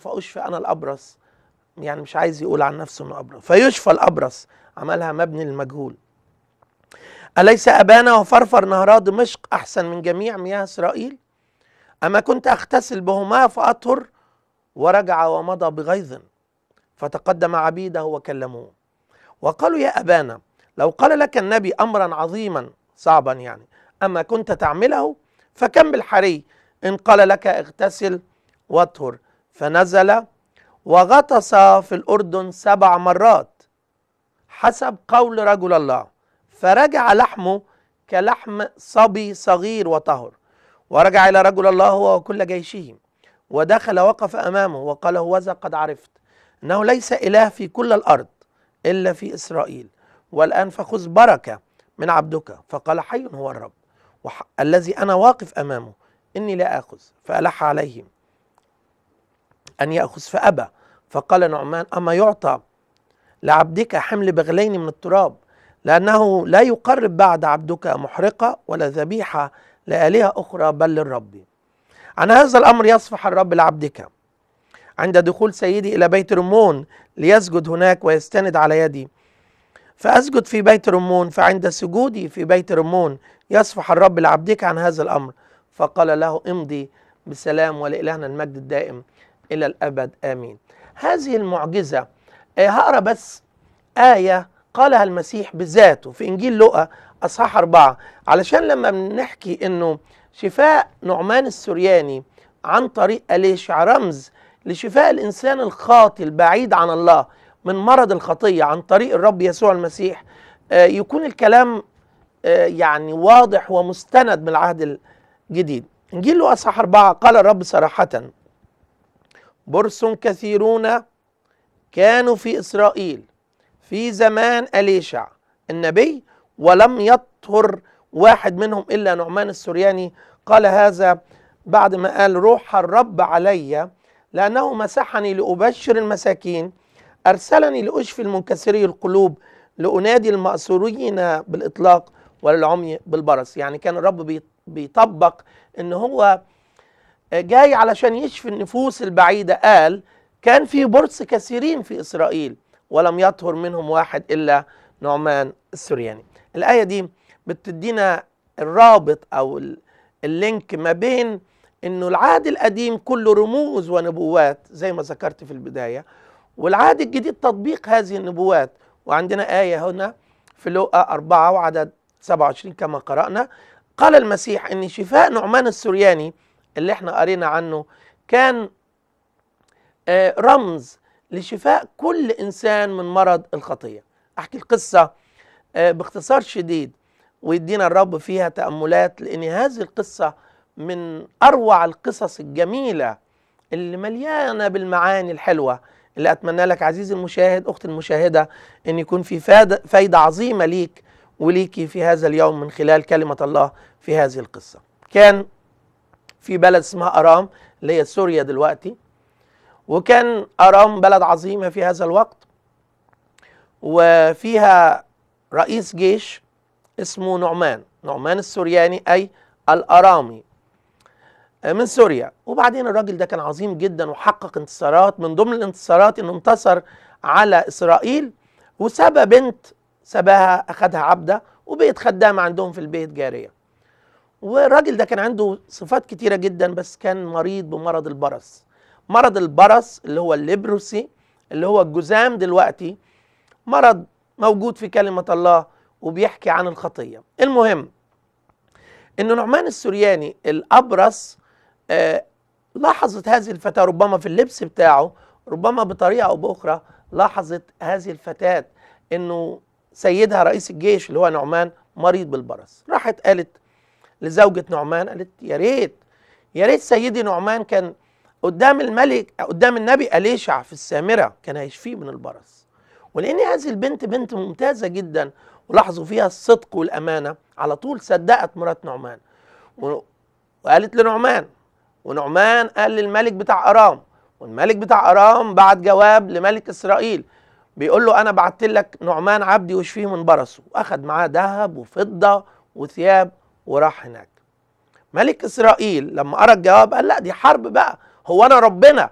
اشفى انا الابرص، يعني مش عايز يقول عن نفسه انه ابرص، فيشفى الابرص، عملها مبني للمجهول. اليس ابانا وفرفر نهرا دمشق احسن من جميع مياه اسرائيل؟ اما كنت اغتسل بهما فاطهر؟ ورجع ومضى بغيظ، فتقدم عبيده وكلموه وقالوا يا ابانا لو قال لك النبي امرا عظيما صعبا يعني اما كنت تعمله؟ فكم بالحري ان قال لك اغتسل واطهر؟ فنزل وغطس في الأردن 7 مرات حسب قول رجل الله، فرجع لحمه كلحم صبي صغير وطهر. ورجع إلى رجل الله هو وكل جيشه، ودخل وقف أمامه وقال هوذا قد عرفت أنه ليس إله في كل الأرض إلا في إسرائيل، والآن فخذ بركة من عبدك. فقال حي هو الرب الذي أنا واقف أمامه إني لا آخذ. فألح عليهم أن يأخذ فأبى. فقال نعمان أما يعطى لعبدك حمل بغلين من التراب؟ لأنه لا يقرب بعد عبدك محرقة ولا ذبيحة لآلهة أخرى بل للرب. عن هذا الأمر يصفح الرب لعبدك عند دخول سيدي إلى بيت رمون ليسجد هناك ويستند على يدي، فأسجد في بيت رمون. فعند سجودي في بيت رمون يصفح الرب لعبدك عن هذا الأمر. فقال له امضي بسلام ولإلهنا المجد الدائم إلى الأبد آمين. هذه المعجزة هقرأ بس آية قالها المسيح بذاته في إنجيل لوقا أصحاح 4، علشان لما بنحكي إنه شفاء نعمان السورياني عن طريق أليشع رمز لشفاء الإنسان الخاطئ البعيد عن الله من مرض الخطية عن طريق الرب يسوع المسيح، يكون الكلام يعني واضح ومستند من العهد الجديد. إنجيل لوقا أصحاح 4 قال الرب صراحة برص كثيرون كانوا في إسرائيل في زمان أليشع النبي ولم يطهر واحد منهم إلا نعمان السورياني. قال هذا بعد ما قال روح الرب علي لأنه مسحني لأبشر المساكين، أرسلني لأشفي المنكسري القلوب، لأنادي المأسورين بالإطلاق وللعمي بالبرص. يعني كان الرب بيطبق إن هو جاي علشان يشفي النفوس البعيدة. قال كان في برص كثيرين في إسرائيل ولم يطهر منهم واحد إلا نعمان السورياني. الآية دي بتدينا الرابط أو اللينك ما بين إنه العهد القديم كله رموز ونبوات زي ما ذكرت في البداية، والعهد الجديد تطبيق هذه النبوات. وعندنا آية هنا في لوقا 4 وعدد 27 كما قرأنا، قال المسيح إن شفاء نعمان السورياني اللي احنا قرينا عنه كان رمز لشفاء كل إنسان من مرض الخطية. أحكي القصة باختصار شديد ويدينا الرب فيها تأملات، لأن هذه القصة من أروع القصص الجميلة اللي مليانة بالمعاني الحلوة، اللي أتمنى لك عزيزي المشاهد أختي المشاهدة أن يكون في فايدة عظيمة ليك وليكي في هذا اليوم من خلال كلمة الله في هذه القصة. كان في بلد اسمها أرام اللي هي سوريا دلوقتي، وكان أرام بلد عظيمة في هذا الوقت، وفيها رئيس جيش اسمه نعمان السورياني أي الأرامي من سوريا. وبعدين الراجل ده كان عظيم جدا وحقق انتصارات، من ضمن الانتصارات انه انتصر على إسرائيل وسبى بنت سباها أخذها عبدة وبقت خدامة عندهم في البيت جارية. والراجل ده كان عنده صفات كتيرة جدا بس كان مريض بمرض البرص. مرض البرص اللي هو الليبروسي اللي هو الجذام دلوقتي، مرض موجود في كلمة الله وبيحكي عن الخطية. المهم إنه نعمان السورياني الأبرص لاحظت هذه الفتاة ربما في اللبس بتاعه، ربما بطريقة أو بأخرى لاحظت هذه الفتاة إنه سيدها رئيس الجيش اللي هو نعمان مريض بالبرص. راحت قالت لزوجة نعمان، قالت يا ريت سيدي نعمان كان قدام الملك قدام النبي أليشع في السامرة كان هيشفيه من البرص. ولأن هذه البنت بنت ممتازة جدا ولاحظوا فيها الصدق والأمانة، على طول صدقت مرات نعمان وقالت لنعمان، ونعمان قال للملك بتاع أرام، والملك بتاع أرام بعت جواب لملك إسرائيل بيقول له أنا بعت لك نعمان عبدي واشفيه من برصه، وأخذ معاه ذهب وفضة وثياب وراح هناك. ملك إسرائيل لما قرأ الجواب قال لا دي حرب بقى، هو أنا ربنا